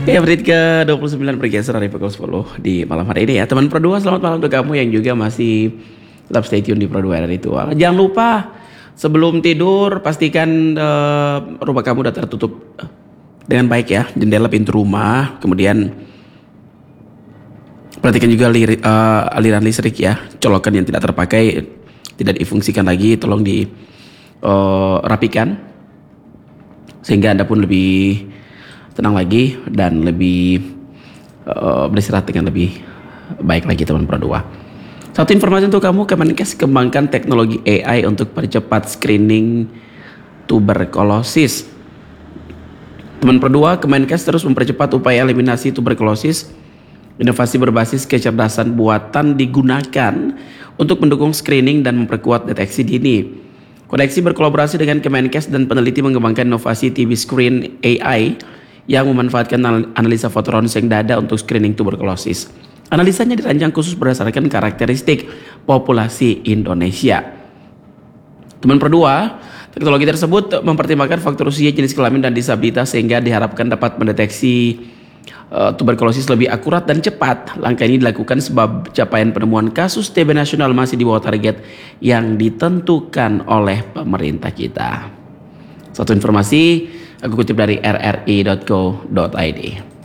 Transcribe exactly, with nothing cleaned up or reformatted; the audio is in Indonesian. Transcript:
Ya, menit ke dua puluh sembilan bergeser dari pukul sepuluh di malam hari ini ya. Teman Pro dua, selamat malam untuk kamu yang juga masih tetap stay tune di Pro dua Ritual. Jangan lupa sebelum tidur pastikan uh, rumah kamu udah tertutup dengan baik ya, jendela, pintu rumah. Kemudian perhatikan juga lir, uh, aliran listrik ya, colokan yang tidak terpakai, tidak difungsikan lagi, tolong dirapikan uh, sehingga Anda pun lebih tenang lagi dan lebih uh, beristirahat dengan lebih baik lagi teman Pro dua. Satu informasi untuk kamu, Kemenkes kembangkan teknologi A I untuk percepat screening tuberkulosis. Teman Pro dua, Kemenkes terus mempercepat upaya eliminasi tuberkulosis. Inovasi berbasis kecerdasan buatan digunakan untuk mendukung screening dan memperkuat deteksi dini. Koneksi berkolaborasi dengan Kemenkes dan peneliti mengembangkan inovasi T B Screen A I yang memanfaatkan analisa foto ronseng dada untuk screening tuberkulosis. Analisanya dirancang khusus berdasarkan karakteristik populasi Indonesia. Teman Pro dua, teknologi tersebut mempertimbangkan faktor usia, jenis kelamin, dan disabilitas sehingga diharapkan dapat mendeteksi uh, tuberkulosis lebih akurat dan cepat. Langkah ini dilakukan sebab capaian penemuan kasus T B nasional masih di bawah target yang ditentukan oleh pemerintah kita. Satu informasi aku kutip dari r r i dot co dot i d.